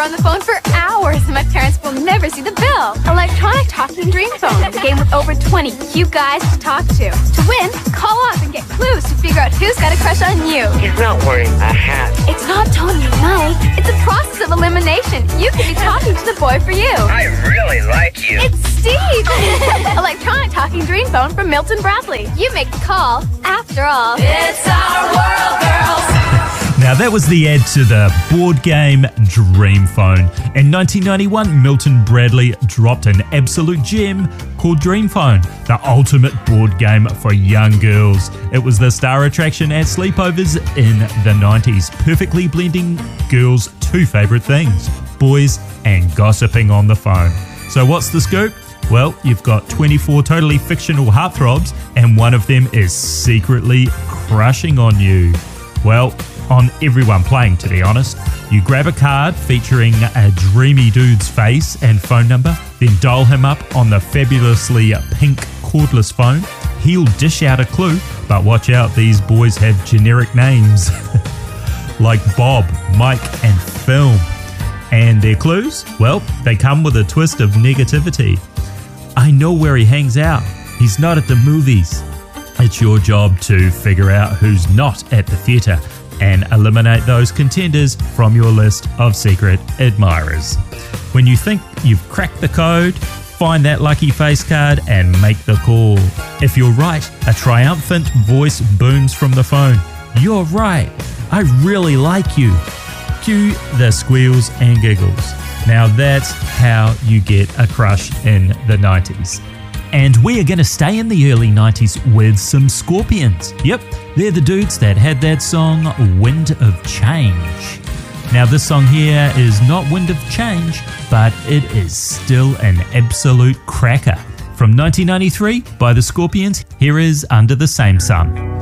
on the phone for hours and my parents will never see the bill. Electronic Talking Dream Phone, the game with over 20 cute guys to talk to. To win, call up and get clues to figure out who's got a crush on you. He's not wearing a hat. It's not Tony and Mike. It's a process of elimination. You could be talking to the boy for you. I really like you. It's Steve! Electronic Talking Dream Phone from Milton Bradley. You make the call, after all. It's our world, girls! Now that was the ad to the board game Dream Phone. In 1991, Milton Bradley dropped an absolute gem called Dream Phone, the ultimate board game for young girls. It was the star attraction at sleepovers in the 90s, perfectly blending girls' two favourite things, boys and gossiping on the phone. So what's the scoop? Well, you've got 24 totally fictional heartthrobs and one of them is secretly crushing on you. Well, on everyone playing, to be honest. You grab a card featuring a dreamy dude's face and phone number, then dial him up on the fabulously pink cordless phone. He'll dish out a clue, but watch out, these boys have generic names like Bob, Mike and Film. And their clues? Well, they come with a twist of negativity. I know where he hangs out. He's not at the movies. It's your job to figure out who's not at the theatre and eliminate those contenders from your list of secret admirers. When you think you've cracked the code, find that lucky face card and make the call. If you're right, a triumphant voice booms from the phone. You're right. I really like you. Cue the squeals and giggles. Now that's how you get a crush in the 90s. And we are going to stay in the early 90s with some Scorpions. Yep, they're the dudes that had that song Wind of Change. Now this song here is not Wind of Change, but it is still an absolute cracker. From 1993 by the Scorpions, here is Under the Same Sun.